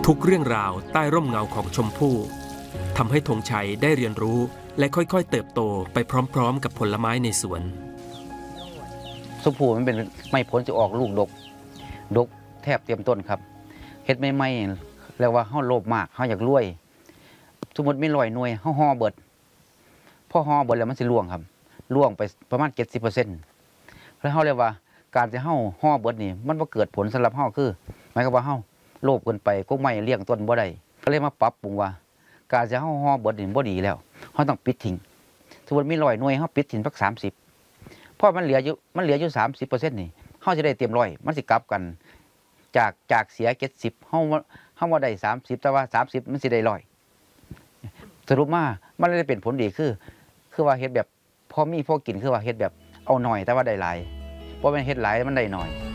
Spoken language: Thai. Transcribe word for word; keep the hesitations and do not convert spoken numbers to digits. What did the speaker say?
ทุกเรื่องราวใต้ร่มเงาของชมพู่ทำให้ธงชัยได้เรียนรู้และค่อยๆเติบโตไปพร้อมๆกับผลไม้ในสวนชมพู่มันเป็นไม่ผลจะออกลูกดกดกแทบเต็มต้นครับเฮ็ดไม่ไม่แล้วว่าเฮาโลภมากเฮาอยากรวยสมมติมีร้อยหน่วยเฮาห่อเบิดพอห่อเบิดแล้วมันสิล่วงครับล่วงไปประมาณ เจ็ดสิบเปอร์เซ็นต์ แล้วเฮาเรียกว่าการที่เฮาห่อเบิดนี่มันบ่เกิดผลสำหรับเฮาคือหมายความว่าเฮาโลภเกินไปก็ไม่เลี้ยงต้นบ่ได้ก็เลยมาปรับปรุงว่าการที่เฮาห่อเบิดนี่บ่ดีแล้วเฮาต้องปิดทิ้งสมมุติมีร้อยหน่วยเฮาปิดทิ้งสักสามสิบเพราะมันเหลืออยู่มันเหลืออยู่ สามสิบเปอร์เซ็นต์ นี่เฮาสิได้เต็มร้อยมันสิกลับกันจากจากเสียเจ็ดสิบเฮาเฮาบ่ได้สามสิบแต่ว่าสามสิบมันสิได้ร้อยสรุปมามันเลยเป็นผลดีคือคือว่าเฮ็ดแบบพอมีพอกินคือว่าเฮ็ดแบบเอาหน่อยแต่ว่าได้หลายบ่แม่นเฮ็ดหลายมันได้น้อย